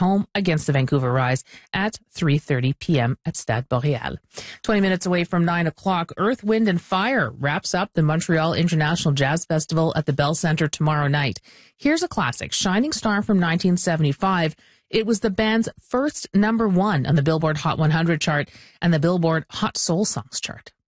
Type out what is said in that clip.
home against the Vancouver Rise at 3:30 p.m. at Stade Boréal. 20 minutes away from 9 o'clock, Earth, Wind and Fire wraps up the Montreal International Jazz Festival at the Bell Centre tomorrow night. Here's a classic, Shining Star from 1975. It was the band's first #1 on the Billboard Hot 100 chart and the Billboard Hot Soul Songs chart.